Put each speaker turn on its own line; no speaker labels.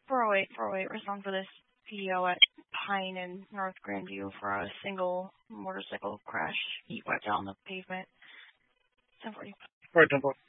408, respond for this PDO at Pine and North Grandview for a single motorcycle crash. He wiped out on the pavement. 1040.
All right, 1040.